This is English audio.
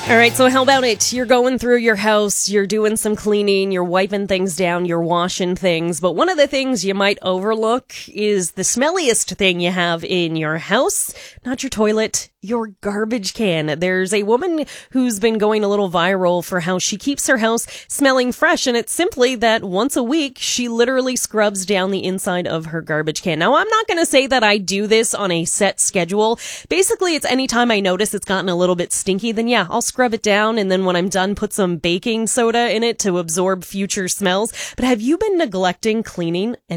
All right, so how about it? You're going through your house, you're doing some cleaning, you're wiping things down, you're washing things, but one of the things you might overlook is the smelliest thing you have in your house. Not your toilet, your garbage can. There's a woman who's been going a little viral for how she keeps her house smelling fresh, and it's simply that once a week, she literally scrubs down the inside of her garbage can. Now, I'm not going to say that I do this on a set schedule. Basically, it's anytime I notice it's gotten a little bit stinky, then yeah, I'll scrub it down, and then when I'm done, put some baking soda in it to absorb future smells. But have you been neglecting cleaning